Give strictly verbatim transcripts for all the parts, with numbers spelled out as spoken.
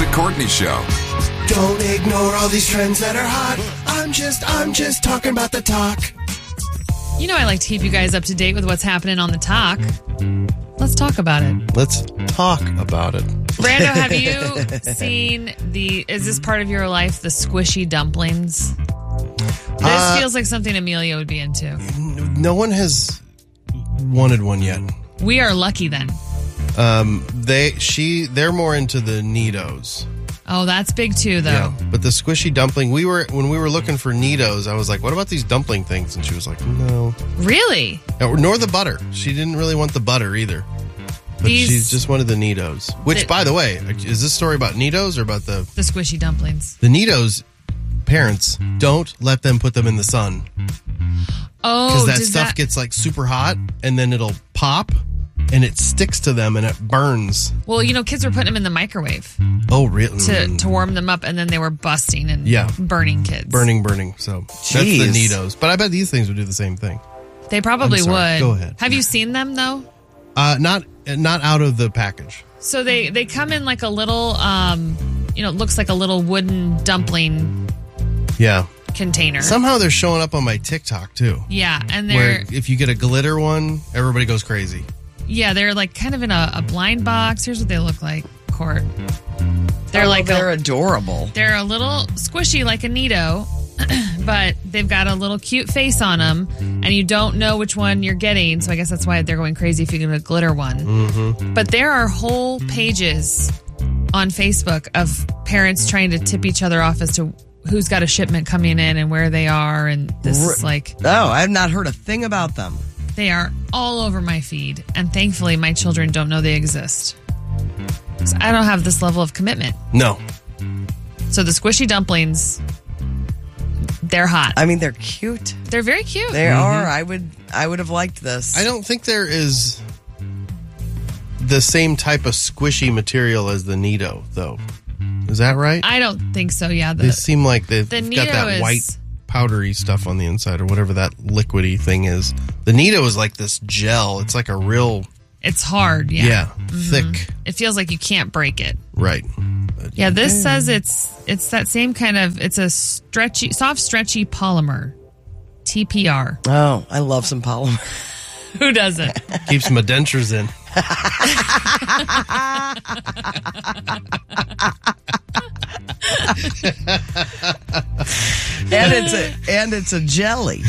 Courtney Show. Don't ignore all these trends that are hot. I'm just, I'm just talking about the talk. You know I like to keep you guys up to date with what's happening on the talk. Let's talk about it. Let's talk about it. Brando, have you seen the, is this part of your life, the squishy dumplings? This Uh, feels like something Amelia would be into. No one has wanted one yet. We are lucky then. Um, they, she, they're more into the Neatos. Oh, that's big too, though. Yeah, but the squishy dumpling, we were when we were looking for Neatos, I was like, what about these dumpling things? And she was like, no. Really? Nor the butter. She didn't really want the butter either. But These- she just wanted the Neatos. Which, The- by the way, is this story about Neatos or about the... The squishy dumplings. The Neatos, parents, don't let them put them in the sun. Oh, Because that does stuff that, gets like super hot and then it'll pop and it sticks to them and it burns. Well, you know, kids were putting them in the microwave Oh, really? to, to warm them up, and then they were busting and Yeah. burning kids. Burning, burning. So that's Jeez. the Neatos. But I bet these things would do the same thing. They probably I'm sorry. would. Go ahead. Have you seen them, though? Uh, not not out of the package. So they, they come in like a little, um, you know, it looks like a little wooden dumpling Yeah. container. Somehow they're showing up on my TikTok too. yeah, and Where they're if you get a glitter one, everybody goes crazy. yeah, they're like kind of in a, a blind box. Here's what they look like, Court. They're Oh, like they're a, adorable. they're a little squishy like a Neato, but they've got a little cute face on them, and you don't know which one you're getting. So I guess that's why they're going crazy if you get a glitter one. Mm-hmm. But there are whole pages on Facebook of parents trying to tip each other off as to who's got a shipment coming in and where they are, and this is like Oh, I've not heard a thing about them. they are all over my feed, and thankfully my children don't know they exist. So I don't have this level of commitment. No. So the squishy dumplings, they're hot. I mean, they're cute. They're very cute. They are. I would. I would have liked this. I don't think there is the same type of squishy material as the Neato, though. Is that right? I don't think so. Yeah, the, They seem like they've the got Neato that is- white powdery stuff on the inside or whatever that liquidy thing is. The Neato is like this gel. It's like a real, it's hard. Yeah. yeah, thick. It feels like you can't break it. Right. Yeah, this says it's it's that same kind of, it's a stretchy, soft, stretchy polymer. T P R. Oh, I love some polymer. Who doesn't? Keeps my dentures in. and it's a and it's a jelly.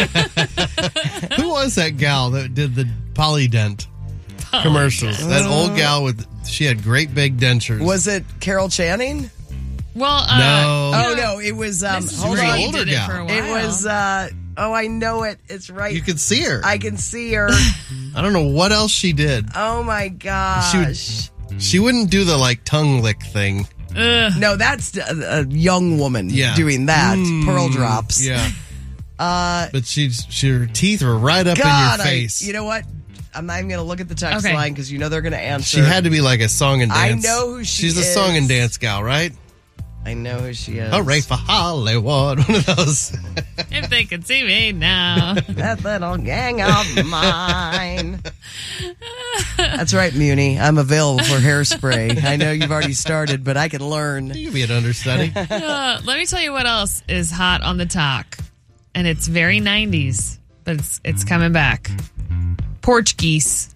Who was that gal that did the Polydent commercials? That old gal with, she had great big dentures. Was it Carol Channing? Well, uh, No. Oh no, it was. Um, Missus hold Ray on. Ray older did it gal. for a while. It was. Uh, oh, I know it. It's right. You could see her. I, I can see her. don't know what else she did. Oh my gosh. She would- She wouldn't do the like tongue lick thing. No, that's a, a young woman Yeah. doing that. Mm, Pearl drops. Yeah. Uh, But she's she, her teeth were right up God, in your face. I, you know what? I'm not even going to look at the text Okay. line because you know they're going to answer. She had to be like a song and I dance. know who she She's a is. song and dance gal, right? I know who she is. Hooray for Hollywood. One of those. if they could see me now. That little gang of mine. That's right, Muni. I'm available for hairspray. I know you've already started, but I can learn. You could be an understudy. Uh, let me tell you what else is hot on the talk, and it's very nineties, but it's it's coming back. Porch geese.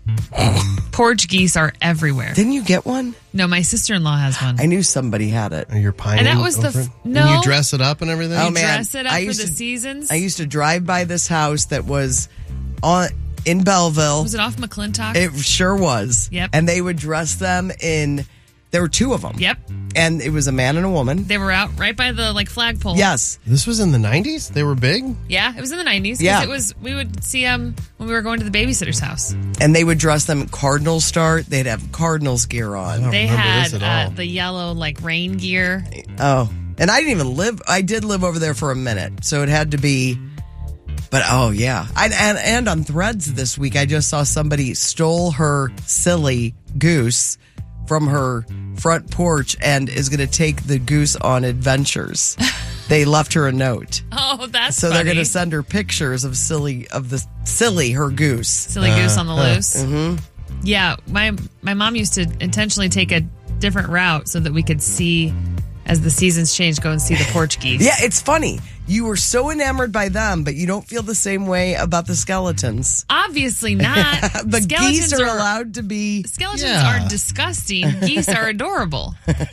Porch geese are everywhere. Didn't you get one? No, my sister-in-law has one. I knew somebody had it. You're pining And that was the over f- it? no. And you dress it up and everything? Oh, man. Dress it up I for used the to- seasons. I used to drive by this house that was on in Belleville. Was it off McClintock? It sure was. Yep. And they would dress them in. There were two of them. Yep. And it was a man and a woman. They were out right by the like flagpole. Yes. This was in the nineties? They were big? Yeah, it was in the nineties. Yeah. It was. We would see them when we were going to the babysitter's house. And they would dress them at Cardinal start. They'd have Cardinals gear on. don't They remember had this at uh, all. the yellow like rain gear. Oh. And I didn't even live. I did live over there for a minute. So it had to be. But oh, yeah. I, and, and on Threads this week, I just saw somebody stole her silly goose from her front porch and is going to take the goose on adventures. They left her a note. Oh, that's So funny. they're going to send her pictures of silly, of the silly, her goose. silly goose on the loose. Mm-hmm. Yeah, my my mom used to intentionally take a different route so that we could see as the seasons change, go and see the porch geese. Yeah, it's funny. You were so enamored by them, but you don't feel the same way about the skeletons. Obviously not. The Skeletons geese are, allowed to be. Skeletons Yeah. are disgusting. Geese are adorable.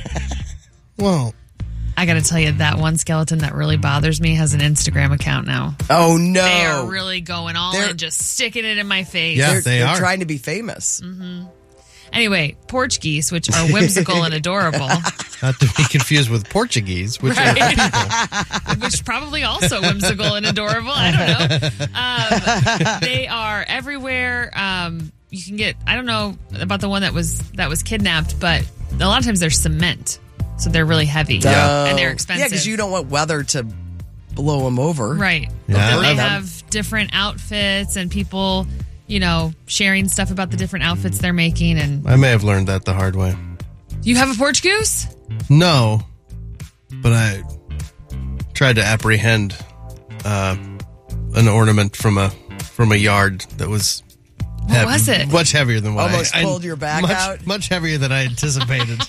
Well, I got to tell you, that one skeleton that really bothers me has an Instagram account now. Oh no! They are really going all They're- in, just sticking it in my face. Yeah. They're, they they're are. trying to be famous. Anyway, porch geese, which are whimsical and adorable, not to be confused with Portuguese, which are people. which probably also whimsical and adorable. I don't know. Um, they are everywhere. Um, you can get. I don't know about the one that was that was kidnapped, but a lot of times they're cement, so they're really heavy Yeah. and they're Yeah, expensive. because you don't want weather to blow them over. Right. Yeah. And they I've- have different outfits and people, you know, sharing stuff about the different outfits they're making. And I may have learned that the hard way. you have a porch goose? No, but I tried to apprehend uh, an ornament from a from a yard that was What hev- was it? much heavier than what Almost I, I- pulled your back much, out? Much heavier than I anticipated.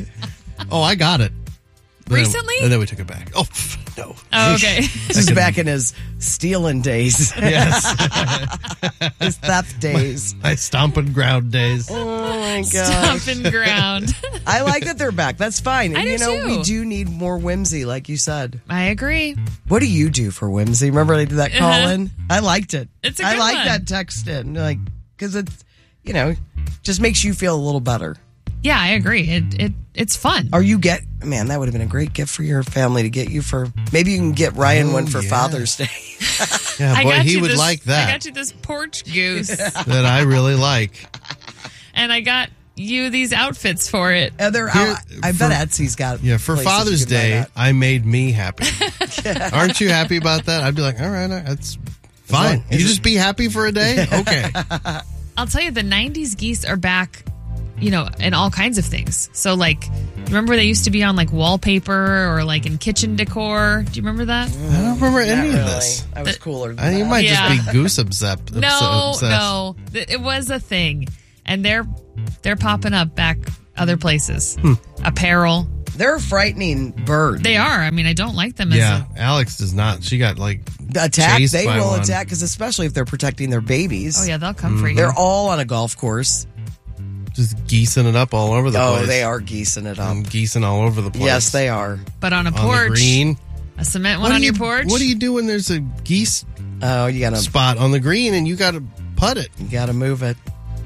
Oh, I got it. Then- Recently? and then we took it back. Oh pff, no. Oh, okay. This is back in his stealing days, Yes, his theft days. my stomping ground days. Oh my god! Stomping ground. I like that they're back. That's fine. And I do you know, too. we do need more whimsy, like you said. I agree. What do you do for whimsy? Remember they did that call Uh-huh. in? I liked it. It's a I good like one. that text in, like, because it's, you know, just makes you feel a little better. Yeah, I agree. It it it's fun. Or you get, man, that would have been a great gift for your family to get you for, maybe you can get Ryan Oh, one for yeah. Father's Day. Yeah, I boy, got he you would this, like I that. got you this porch goose, That I really like. and I got you these outfits for it. And they're Here, out, I for- bet Etsy's got Yeah, for places you Father's can buy Day, that. I made me happy. Aren't you happy about that? I'd be like, all right, that's fine. Is You it- just be happy for a day? Okay. I'll tell you, the nineties geese are back, you know, in all kinds of things. So, like, remember they used to be on, like, wallpaper or, like, in kitchen decor? Do you remember that? I don't remember Not any really. of this. I was cooler than I think it that. might Yeah. just be goose obsessed. No, obsessed. no. Th- It was a thing. And they're they're popping up back other places. Hmm. Apparel. They're a frightening bird. They are. I mean, I don't like them as Yeah, a... Alex does not. She got like attack, chased they by will one. attack, because especially if they're protecting their babies. Oh, yeah, they'll come for you. They're all on a golf course. just geesing it up all over the Oh, place. they are geesing it up. And geesing all over the place. Yes, they are. But on a On the porch, green. a cement one What on do your you- porch. What do you do when there's a geese Oh, you gotta, spot on the green and you got to putt it? you gotta move it.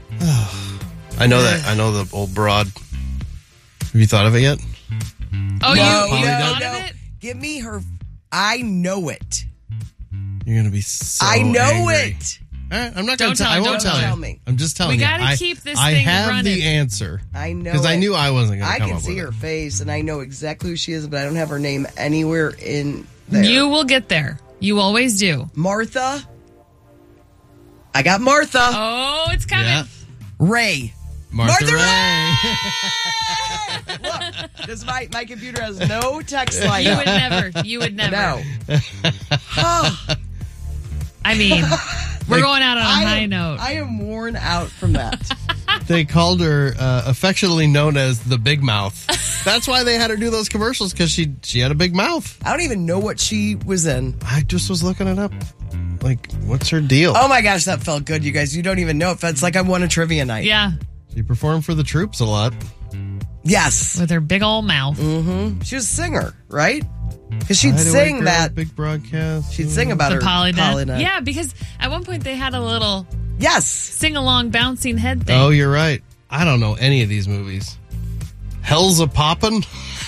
I know that. I know the old broad. Have you thought of it yet? Oh, No, you, you no, thought no. of it? Give me her. I know it. You're gonna be so. I know angry. it. All right, I'm not Don't going to. tell I her, won't don't tell, tell you. me. I'm just telling We you. gotta I, keep this I thing have running. the answer. I know Because I it. knew I wasn't going to I come can up see with her it. face, and I know exactly who she is, but I don't have her name anywhere in there. You will get there. You always do. Martha. I got Martha. Oh, it's coming. Yeah, Ray. Martha, Martha Ray. Look, because my, my computer has no text line. You would never. You would never. No. Oh, I mean, we're Like, going out on a I high am, note. I am worn out from that. They called her uh, affectionately known as the Big Mouth. That's why they had her do those commercials, because she she had a big mouth. I don't even know what she was in. I just was looking it up. Like, what's her deal? Oh my gosh, that felt good, you guys. You don't even know if it's like I won a trivia night. Yeah, She performed for the troops a lot. Yes. with her big old mouth. She was a singer, right? Because she'd Hideaway sing Girl, that. big broadcast. She'd sing about The her polydent. polydent. Yeah, because at one point they had a little Yes. sing along bouncing head thing. Oh, you're right. I don't know any of these movies. Hell's a Poppin'.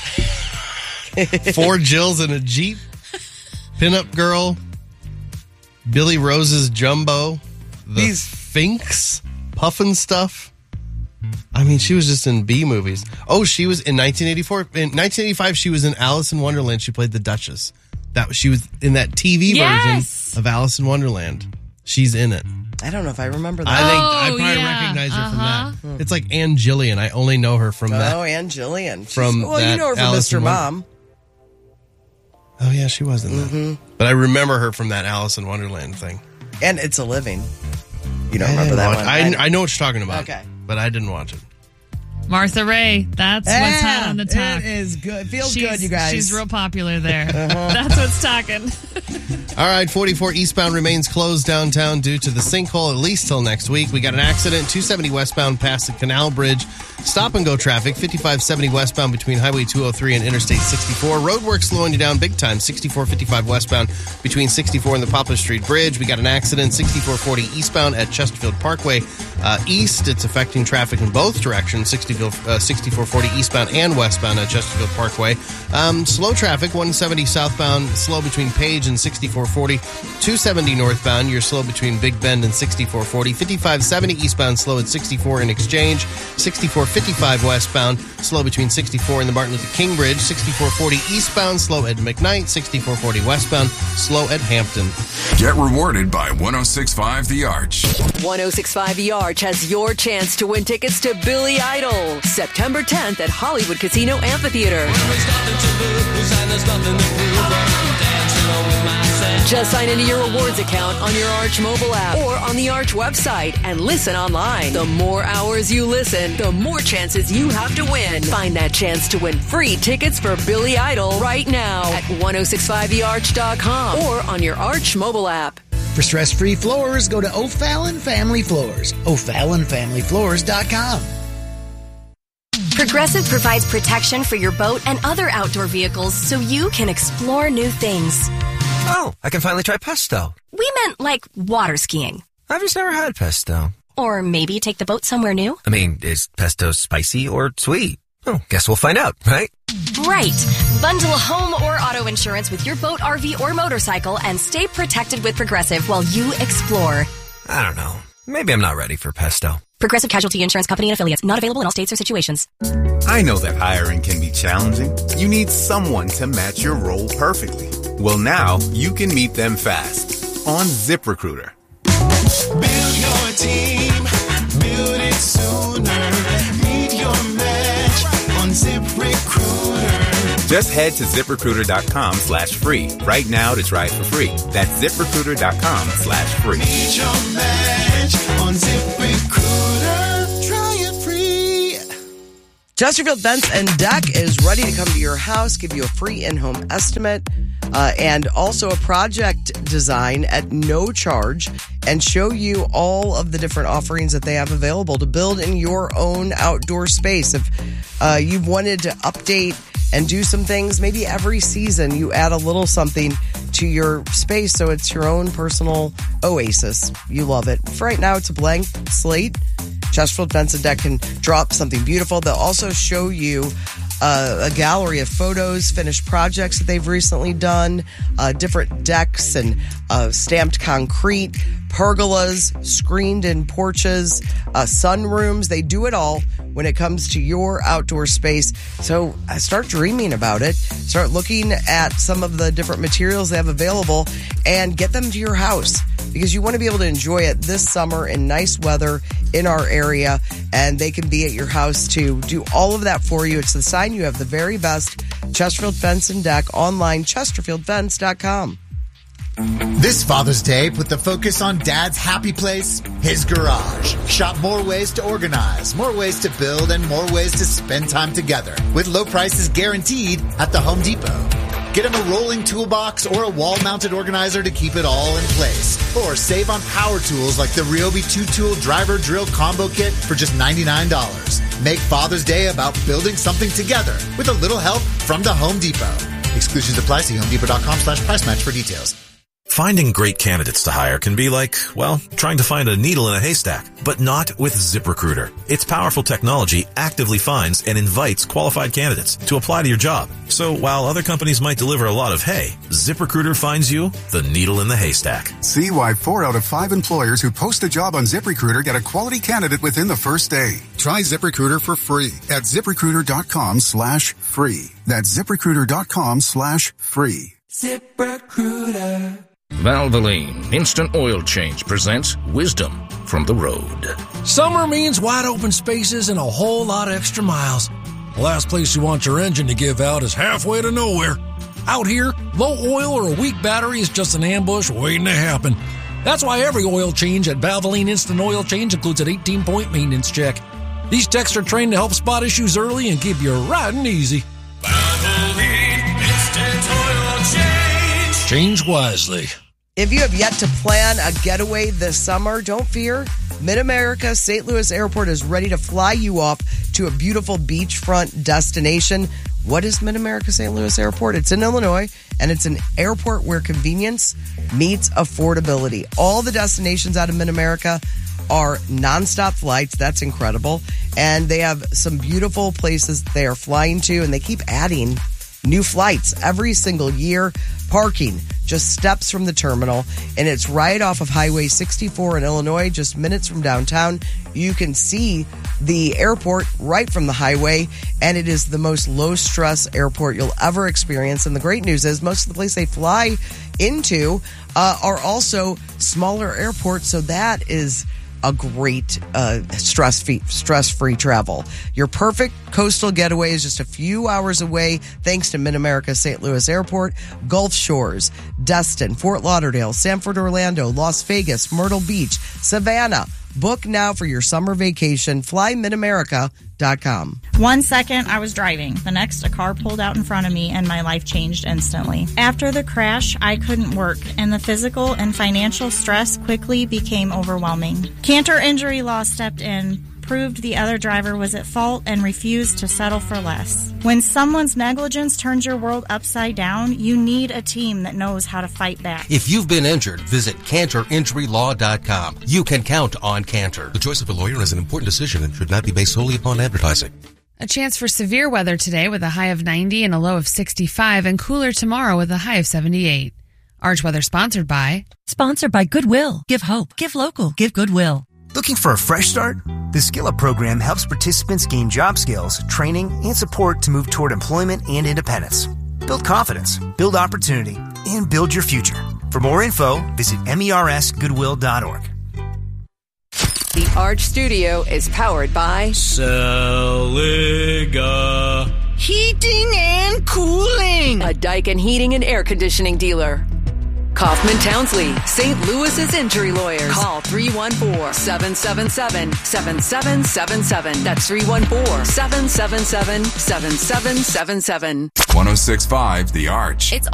Four Jills in a Jeep. Pinup Girl. Billy Rose's Jumbo. The These- Finks. Puffin' Stuff. I mean, she was just in B movies. Oh, she was in nineteen eighty-four. In nineteen eighty-five, she was in Alice in Wonderland. She played the Duchess. That she was in that T V Yes! version of Alice in Wonderland. She's in it. I don't know if I remember I that. think Oh, I probably yeah. recognize her Uh-huh. from that. It's like Ann Jillian. I only know her from that. Oh, Ann Jillian. She's- From well, you that know her from Alice Mister in Wonder- Mom. Oh yeah, she was in that. Mm-hmm. But I remember her from that Alice in Wonderland thing. And It's a Living. You don't I remember didn't that watch- one? I, I know what you're talking about. Okay. But I didn't watch it. Martha Ray. That's what's Yeah, hot on the talk. It is good. It feels she's, good, you guys. She's real popular there. That's what's talking. All right, forty-four eastbound remains closed downtown due to the sinkhole at least till next week. We got an accident, two seventy westbound past the Canal Bridge. Stop and go traffic, fifty-five seventy westbound between Highway two oh three and Interstate sixty-four. Roadwork slowing you down big time, sixty-four fifty-five westbound between sixty-four and the Poplar Street Bridge. We got an accident, sixty-four forty eastbound at Chesterfield Parkway uh, East. It's affecting traffic in both directions, sixty-four forty eastbound and westbound at Chesterfield Parkway. Um, slow traffic, one seventy southbound, slow between Page and sixty-four forty. two seventy northbound, you're slow between Big Bend and sixty-four forty. fifty-five seventy eastbound, slow at sixty-four in Exchange. sixty-four fifty-five westbound, slow between sixty-four and the Martin Luther King Bridge. sixty-four forty eastbound, slow at McKnight. sixty-four forty westbound, slow at Hampton. Get rewarded by one oh six point five The Arch. one oh six point five The Arch has your chance to win tickets to Billy Idol, September tenth at Hollywood Casino Amphitheater. Just sign into your rewards account on your Arch mobile app or on the Arch website and listen online. The more hours you listen, the more chances you have to win. Find that chance to win free tickets for Billy Idol right now at ten sixty-five the arch dot com or on your Arch mobile app. For stress-free floors, go to O'Fallon Family Floors, O'Fallon Family Floors dot com. Progressive provides protection for your boat and other outdoor vehicles so you can explore new things. Oh, I can finally try pesto. We meant like water skiing. I've just never had pesto. Or maybe take the boat somewhere new. I mean, is pesto spicy or sweet? Oh, guess we'll find out, right? Right. Bundle home or auto insurance with your boat, R V, or motorcycle and stay protected with Progressive while you explore. I don't know. Maybe I'm not ready for pesto. Progressive Casualty Insurance Company and Affiliates. Not available in all states or situations. I know that hiring can be challenging. You need someone to match your role perfectly. Well, now you can meet them fast on ZipRecruiter. Build your team, build it sooner. Meet your match on ZipRecruiter. Just head to ZipRecruiter.com slash free right now to try it for free. That's ZipRecruiter.com slash free. Meet your match on ZipRecruiter. Try it free. Chesterfield Fence and Deck is ready to come to your house, give you a free in-home estimate, uh, and also a project design at no charge, and show you all of the different offerings that they have available to build in your own outdoor space. If uh, you've wanted to update and do some things, maybe every season you add a little something to your space so it's your own personal oasis. You love it. For right now, it's a blank slate. Chesterfield Fence and Deck can drop something beautiful. They'll also show you uh, a gallery of photos, finished projects that they've recently done, uh, different decks and uh, stamped concrete, pergolas, screened-in porches, uh, sunrooms. They do it all when it comes to your outdoor space. So uh, start dreaming about it. Start looking at some of the different materials they have available and get them to your house, because you want to be able to enjoy it this summer in nice weather in our area, and they can be at your house to do all of that for you. It's the sign you have the very best. Chesterfield Fence and Deck, online, chesterfield fence dot com. This Father's Day, put the focus on Dad's happy place, his garage. Shop more ways to organize, more ways to build, and more ways to spend time together. With low prices guaranteed at the Home Depot. Get him a rolling toolbox or a wall-mounted organizer to keep it all in place. Or save on power tools like the Ryobi two-tool driver drill combo kit for just ninety-nine dollars. Make Father's Day about building something together with a little help from the Home Depot. Exclusions apply. See homedepot.com slash price match for details. Finding great candidates to hire can be like, well, trying to find a needle in a haystack, but not with ZipRecruiter. Its powerful technology actively finds and invites qualified candidates to apply to your job. So while other companies might deliver a lot of hay, ZipRecruiter finds you the needle in the haystack. See why four out of five employers who post a job on ZipRecruiter get a quality candidate within the first day. Try ZipRecruiter for free at ZipRecruiter.com slash free. That's ZipRecruiter.com slash free. ZipRecruiter. Valvoline Instant Oil Change presents Wisdom from the Road. Summer means wide open spaces and a whole lot of extra miles. The last place you want your engine to give out is halfway to nowhere. Out here, low oil or a weak battery is just an ambush waiting to happen. That's why every oil change at Valvoline Instant Oil Change includes an eighteen-point maintenance check. These techs are trained to help spot issues early and keep you riding easy. Change wisely. If you have yet to plan a getaway this summer, don't fear. Mid-America Saint Louis Airport is ready to fly you off to a beautiful beachfront destination. What is Mid-America Saint Louis Airport? It's in Illinois, and it's an airport where convenience meets affordability. All the destinations out of Mid-America are nonstop flights. That's incredible. And they have some beautiful places they are flying to, and they keep adding new flights every single year. Parking just steps from the terminal, and it's right off of Highway sixty-four in Illinois, just minutes from downtown. You can see the airport right from the highway, and it is the most low-stress airport you'll ever experience. And the great news is most of the places they fly into uh, are also smaller airports, so that is a great uh, stress-free, stress-free travel. Your perfect coastal getaway is just a few hours away thanks to Mid-America Saint Louis Airport. Gulf Shores, Destin, Fort Lauderdale, Sanford, Orlando, Las Vegas, Myrtle Beach, Savannah. Book now for your summer vacation. fly mid america dot com. One second, I was driving. The next, a car pulled out in front of me, and my life changed instantly. After the crash, I couldn't work, and the physical and financial stress quickly became overwhelming. Cantor Injury Law stepped in, proved the other driver was at fault, and refused to settle for less. When someone's negligence turns your world upside down, you need a team that knows how to fight back. If you've been injured, visit cantor injury law dot com. You can count on Cantor. The choice of a lawyer is an important decision and should not be based solely upon advertising. A chance for severe weather today with a high of ninety and a low of sixty-five, and cooler tomorrow with a high of seventy-eight. Arch Weather sponsored by... Sponsored by Goodwill. Give hope. Give local. Give Goodwill. Looking for a fresh start? The Skill Up program helps participants gain job skills, training, and support to move toward employment and independence. Build confidence, build opportunity, and build your future. For more info, visit mers goodwill dot org. The Arch Studio is powered by Celiga Heating and Cooling, a Daikin heating and air conditioning dealer. Kaufman Townsley, Saint Louis's injury lawyers. Call three one four, seven seven seven, seven seven seven seven. That's three one four, seven seven seven, seven seven seven seven. one oh six point five The Arch. It's